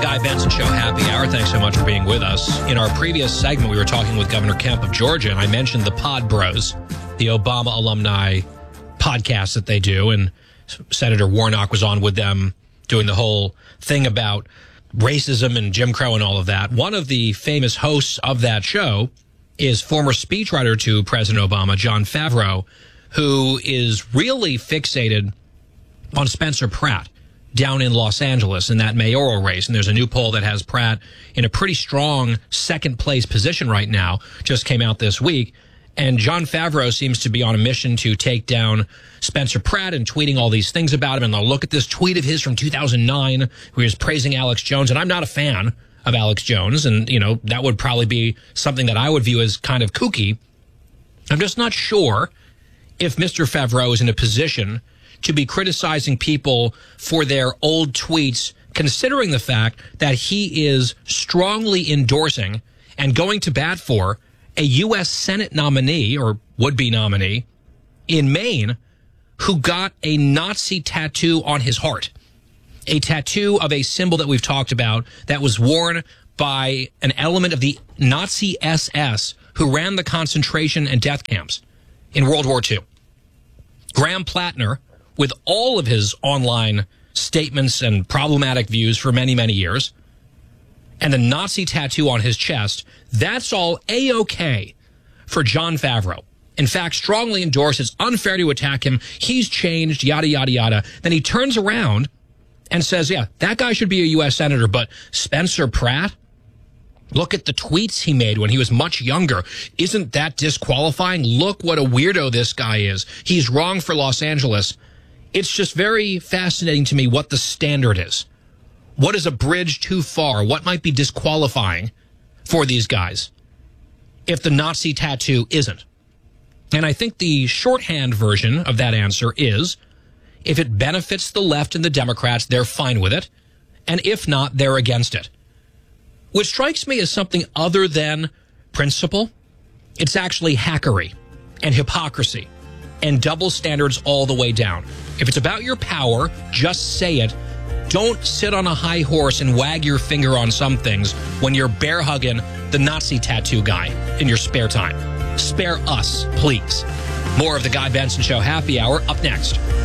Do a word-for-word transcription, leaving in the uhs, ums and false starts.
Guy Benson Show Happy Hour. Thanks so much for being with us. In our previous segment, we were talking with Governor Kemp of Georgia, and I mentioned the Pod Bros, the Obama alumni podcast that they do, and Senator Warnock was on with them doing the whole thing about racism and Jim Crow and all of that. One of the famous hosts of that show is former speechwriter to President Obama, Jon Favreau, who is really fixated on Spencer Pratt down in Los Angeles in that mayoral race. And there's a new poll that has Pratt in a pretty strong second place position right now, just came out this week. And Jon Favreau seems to be on a mission to take down Spencer Pratt and tweeting all these things about him. And I'll look at this tweet of his from two thousand nine where he was praising Alex Jones. And I'm not a fan of Alex Jones. And, you know, that would probably be something that I would view as kind of kooky. I'm just not sure if Mister Favreau is in a position to be criticizing people for their old tweets, considering the fact that he is strongly endorsing and going to bat for a U S Senate nominee or would-be nominee in Maine who got a Nazi tattoo on his heart, a tattoo of a symbol that we've talked about that was worn by an element of the Nazi S S who ran the concentration and death camps in World War Two. Graham Plattner, with all of his online statements and problematic views for many, many years, and the Nazi tattoo on his chest, that's all A-OK for Jon Favreau. In fact, strongly endorsed. It's unfair to attack him. He's changed, yada, yada, yada. Then he turns around and says, yeah, that guy should be a U S senator, but Spencer Pratt? Look at the tweets he made when he was much younger. Isn't that disqualifying? Look what a weirdo this guy is. He's wrong for Los Angeles. It's just very fascinating to me what the standard is. What is a bridge too far? What might be disqualifying for these guys if the Nazi tattoo isn't? And I think the shorthand version of that answer is, if it benefits the left and the Democrats, they're fine with it. And if not, they're against it. Which strikes me as something other than principle. It's actually hackery and hypocrisy and double standards all the way down. If it's about your power, just say it. Don't sit on a high horse and wag your finger on some things when you're bear hugging the Nazi tattoo guy in your spare time. Spare us, please. More of the Guy Benson Show Happy Hour up next.